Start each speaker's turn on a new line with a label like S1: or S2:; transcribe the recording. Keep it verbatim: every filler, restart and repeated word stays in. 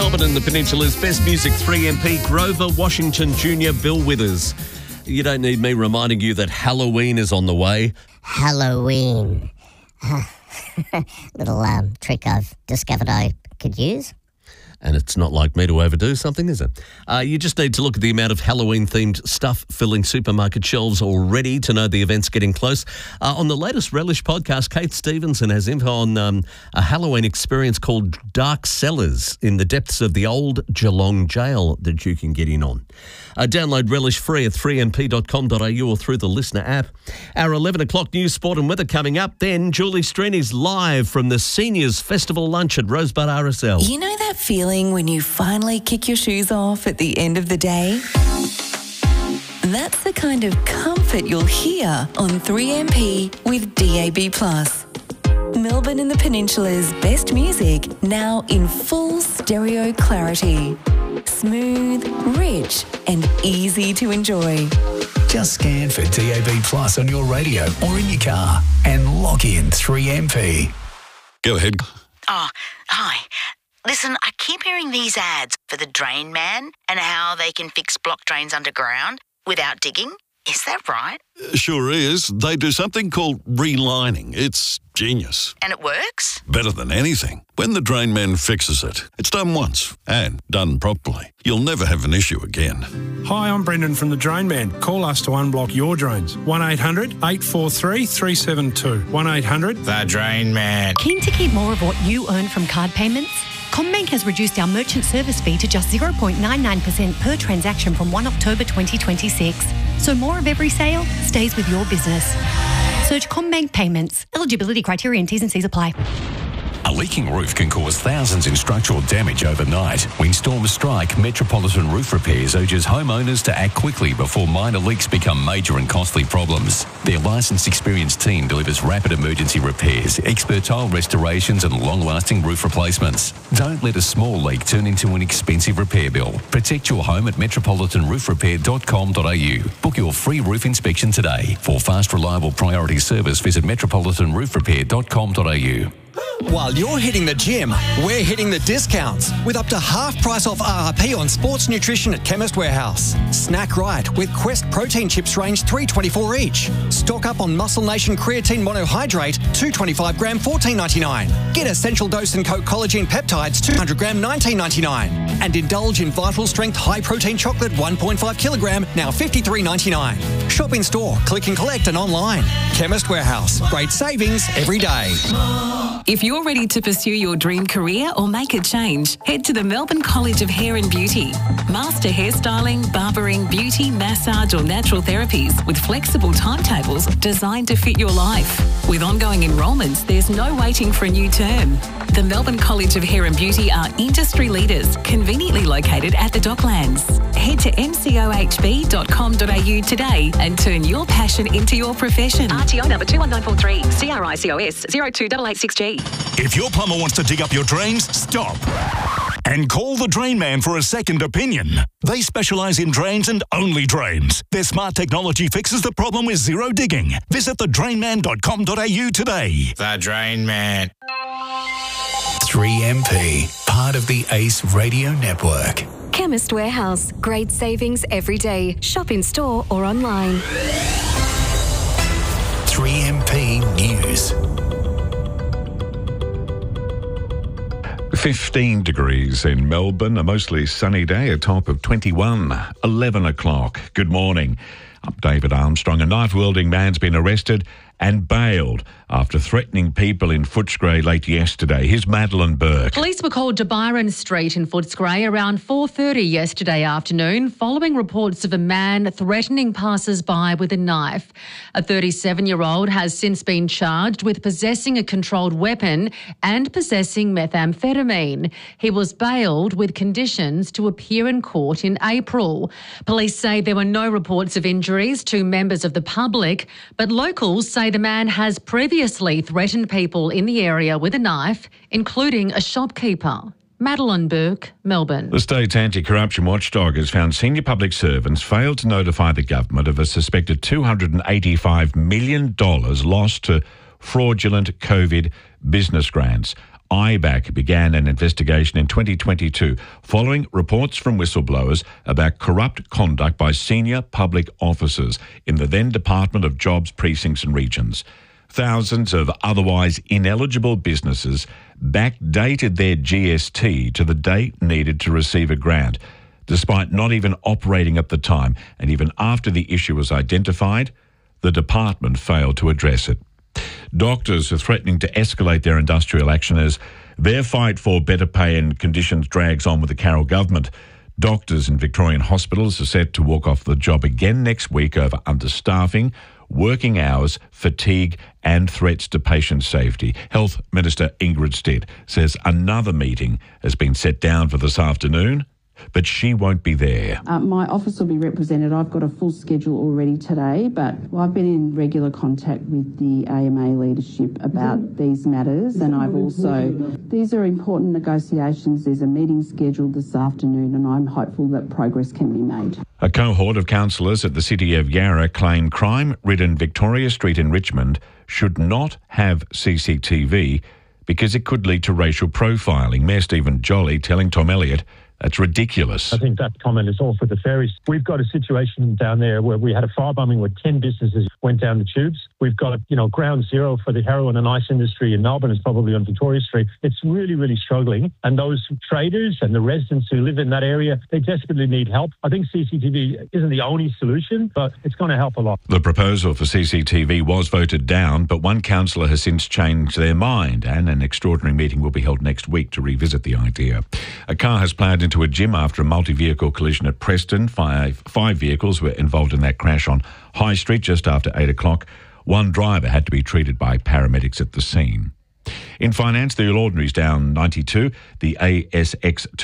S1: Melbourne and the Peninsula's best music, three M P, Grover Washington Junior, Bill Withers. You don't need me reminding you that Halloween is on the way.
S2: Halloween. Little um, trick I've discovered I could use.
S1: And it's not like me to overdo something, is it? Uh, you just need to look at the amount of Halloween-themed stuff filling supermarket shelves already to know the event's getting close. Uh, on the latest Relish podcast, Kate Stevenson has info on um, a Halloween experience called Dark Cellars in the depths of the old Geelong jail that you can get in on. Uh, download Relish free at three m p dot com dot a u or through the Listener app. Our eleven o'clock news, sport and weather coming up. Then Julie Streeny's live from the Seniors Festival lunch at Rosebud R S L.
S3: You know that feeling when you finally kick your shoes off at the end of the day? That's the kind of comfort you'll hear on three M P with D A B plus. Melbourne and the Peninsula's best music now in full stereo clarity. Smooth, rich and easy to enjoy.
S4: Just scan for D A B plus on your radio or in your car and log in three M P.
S5: Go ahead.
S6: Oh, hi. Listen, I keep hearing these ads for the Drain Man and how they can fix blocked drains underground without digging. Is that right?
S5: Sure is. They do something called relining. It's genius.
S6: And it works?
S5: Better than anything. When the Drain Man fixes it, it's done once and done properly. You'll never have an issue again.
S7: Hi, I'm Brendan from the Drain Man. Call us to unblock your drains. one eight hundred eight four three three seven two. one eight hundred
S8: The Drain Man.
S9: Keen to keep more of what you earn from card payments? CommBank has reduced our merchant service fee to just zero point nine nine percent per transaction from the first of October twenty twenty-six. So more of every sale stays with your business. Search CommBank Payments. Eligibility criteria and T's and C's apply.
S10: A leaking roof can cause thousands in structural damage overnight. When storms strike, Metropolitan Roof Repairs urges homeowners to act quickly before minor leaks become major and costly problems. Their licensed, experienced team delivers rapid emergency repairs, expert tile restorations and long-lasting roof replacements. Don't let a small leak turn into an expensive repair bill. Protect your home at metropolitan roof repair dot com dot a u. Book your free roof inspection today. For fast, reliable priority service, visit metropolitan roof repair dot com dot a u.
S11: While you're hitting the gym, we're hitting the discounts with up to half price off R R P on sports nutrition at Chemist Warehouse. Snack right with Quest protein chips range three twenty-four each. Stock up on Muscle Nation creatine monohydrate two twenty-five gram fourteen ninety-nine. Get Essential Dose and Coke collagen peptides two hundred gram nineteen ninety-nine. And indulge in Vital Strength high protein chocolate one point five kilogram now fifty-three ninety-nine. Shop in store, click and collect and online. Chemist Warehouse. Great savings every day.
S3: If you're ready to pursue your dream career or make a change, head to the Melbourne College of Hair and Beauty. Master hairstyling, barbering, beauty, massage or natural therapies with flexible timetables designed to fit your life. With ongoing enrolments, there's no waiting for a new term. The Melbourne College of Hair and Beauty are industry leaders, conveniently located at the Docklands. Head to m c o h b dot com dot a u today and turn your passion into your profession.
S9: R T O number two one nine four three, C R I C O S zero two eight eight six G.
S12: If your plumber wants to dig up your drains, stop. And call the Drain Man for a second opinion. They specialise in drains and only drains. Their smart technology fixes the problem with zero digging. Visit the drain man dot com dot a u today.
S8: The Drain Man.
S4: three M P, part of the Ace Radio Network.
S13: Chemist Warehouse. Great savings every day. Shop in store or online.
S4: three M P News.
S14: fifteen degrees in Melbourne, a mostly sunny day, a top of twenty-one, eleven o'clock. Good morning. I'm David Armstrong. A knife-wielding man's been arrested and bailed after threatening people in Footscray late yesterday. Here's Madeline Burke.
S15: Police were called to Byron Street in Footscray around four thirty yesterday afternoon following reports of a man threatening passers-by with a knife. A thirty-seven-year-old has since been charged with possessing a controlled weapon and possessing methamphetamine. He was bailed with conditions to appear in court in April. Police say there were no reports of injuries to members of the public, but locals say the man has previously threatened people in the area with a knife, including a shopkeeper. Madeline Burke, Melbourne.
S14: The state's anti-corruption watchdog has found senior public servants failed to notify the government of a suspected two hundred eighty-five million dollars lost to fraudulent COVID business grants. I B A C began an investigation in twenty twenty-two following reports from whistleblowers about corrupt conduct by senior public officers in the then Department of Jobs, Precincts and Regions. Thousands of otherwise ineligible businesses backdated their G S T to the date needed to receive a grant, despite not even operating at the time, and even after the issue was identified, the department failed to address it. Doctors are threatening to escalate their industrial action as their fight for better pay and conditions drags on with the Carroll government. Doctors in Victorian hospitals are set to walk off the job again next week over understaffing, working hours, fatigue and threats to patient safety. Health Minister Ingrid Stitt says another meeting has been set down for this afternoon, but she won't be there.
S16: Uh, my office will be represented. I've got a full schedule already today, but I've been in regular contact with the A M A leadership about these matters, and I've also, these are important negotiations. There's a meeting scheduled this afternoon, and I'm hopeful that progress can be made.
S14: A cohort of councillors at the City of Yarra claim crime-ridden Victoria Street in Richmond should not have C C T V because it could lead to racial profiling. Mayor Stephen Jolly telling Tom Elliott that's ridiculous.
S17: I think that comment is all for the fairies. We've got a situation down there where we had a firebombing where ten businesses went down the tubes. We've got, you know, ground zero for the heroin and ice industry in Melbourne is probably on Victoria Street. It's really, really struggling. And those traders and the residents who live in that area, they desperately need help. I think C C T V isn't the only solution, but it's going to help a lot.
S14: The proposal for C C T V was voted down, but one councillor has since changed their mind, and an extraordinary meeting will be held next week to revisit the idea. A car has ploughed into a gym after a multi-vehicle collision at Preston. Five, five vehicles were involved in that crash on High Street just after eight o'clock. One driver had to be treated by paramedics at the scene. In finance, the All Ordinaries down ninety-two. The A S X